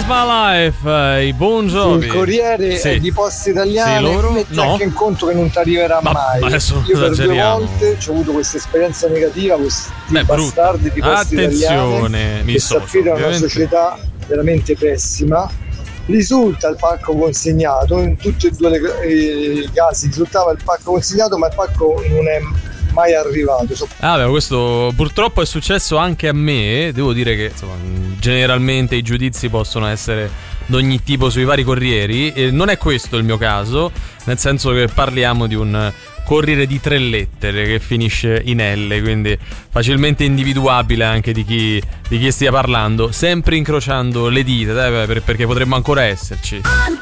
is my life, i Bon Jovi. Il Corriere di Poste Italiane, loro? metti No. anche in conto che non ti arriverà mai. Adesso io per 2 esageriamo. volte ho avuto questa esperienza negativa, questi bastardi di Poste Attenzione, Italiane mi che dissocio, si affidano a una ovviamente. società veramente pessima. Risulta il pacco consegnato, in tutti e due i casi risultava il pacco consegnato, ma il pacco non è mai arrivato. Beh, questo purtroppo è successo anche a me. Devo dire che insomma, generalmente i giudizi possono essere d'ogni tipo sui vari corrieri, e non è questo il mio caso, nel senso che parliamo di un corriere di 3 lettere che finisce in L, quindi facilmente individuabile anche di chi stia parlando, sempre incrociando le dita, perché potremmo ancora esserci.